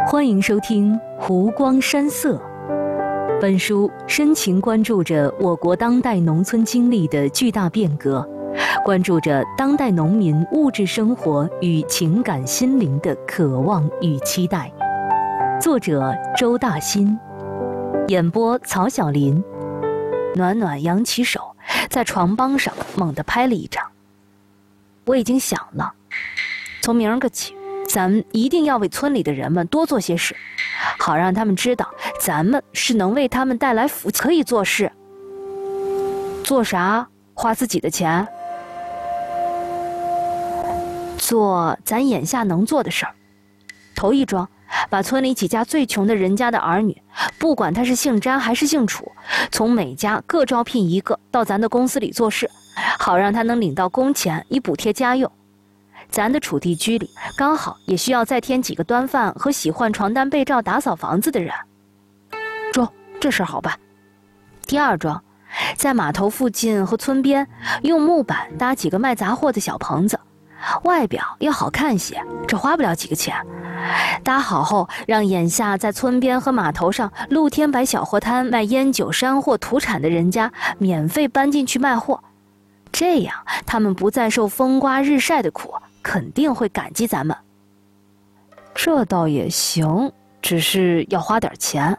欢迎收听《湖光山色》。本书深情关注着我国当代农村经历的巨大变革，关注着当代农民物质生活与情感心灵的渴望与期待。作者周大新，演播曹晓林。暖暖扬起手，在床帮上猛地拍了一掌。我已经想了，从明儿个起，咱们一定要为村里的人们多做些事，好让他们知道咱们是能为他们带来福气，可以做事。做啥？花自己的钱？做咱眼下能做的事儿。头一桩，把村里几家最穷的人家的儿女，不管他是姓詹还是姓楚，从每家各招聘一个到咱的公司里做事，好让他能领到工钱以补贴家用。咱的楚地居里刚好也需要再添几个端饭和洗换床单被罩打扫房子的人。中，这事儿好办。第二桩，在码头附近和村边用木板搭几个卖杂货的小棚子，外表要好看些，这花不了几个钱。搭好后，让眼下在村边和码头上露天摆小货摊卖烟酒山货土产的人家免费搬进去卖货，这样他们不再受风刮日晒的苦，肯定会感激咱们。这倒也行，只是要花点钱。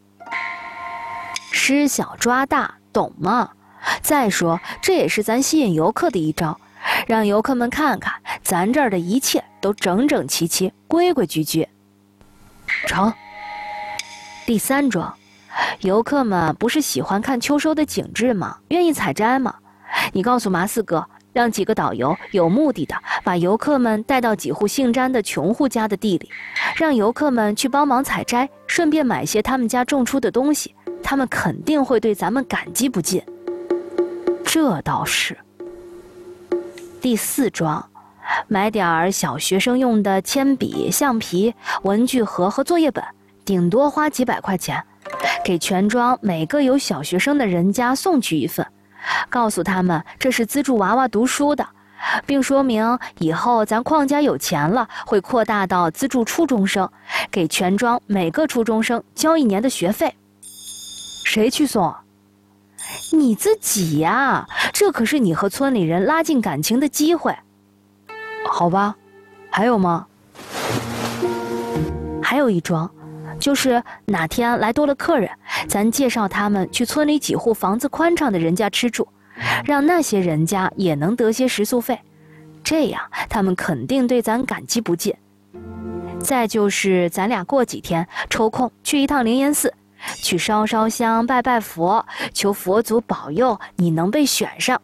施小抓大，懂吗？再说，这也是咱吸引游客的一招，让游客们看看咱这儿的一切都整整齐齐、规规矩矩。成。第三桩，游客们不是喜欢看秋收的景致吗？愿意采摘吗？你告诉马四哥，让几个导游有目的的把游客们带到几户姓詹的穷户家的地里，让游客们去帮忙采摘，顺便买些他们家种出的东西，他们肯定会对咱们感激不尽。这倒是。第四桩，买点小学生用的铅笔、橡皮、文具盒和作业本，顶多花几百块钱，给全庄每个有小学生的人家送去一份，告诉他们这是资助娃娃读书的，并说明以后咱邝家有钱了，会扩大到资助初中生，给全庄每个初中生交1年的学费。谁去送？你自己呀，这可是你和村里人拉近感情的机会。好吧，还有吗？还有一桩，就是哪天来多了客人，咱介绍他们去村里几户房子宽敞的人家吃住，让那些人家也能得些食宿费，这样他们肯定对咱感激不尽。再就是咱俩过几天抽空去一趟灵岩寺，去烧烧香、拜拜佛，求佛祖保佑你能被选上。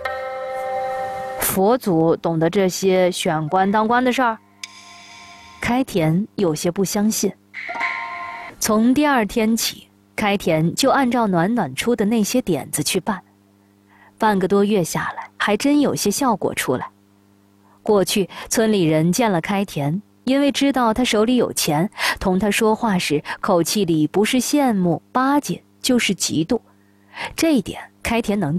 佛祖懂得这些选官当官的事儿？开田有些不相信。从第二天起，开田就按照暖暖出的那些点子去办，半个多月下来，还真有些效果出来。过去村里人见了开田，因为知道他手里有钱，同他说话时口气里不是羡慕巴结就是嫉妒，这一点开田能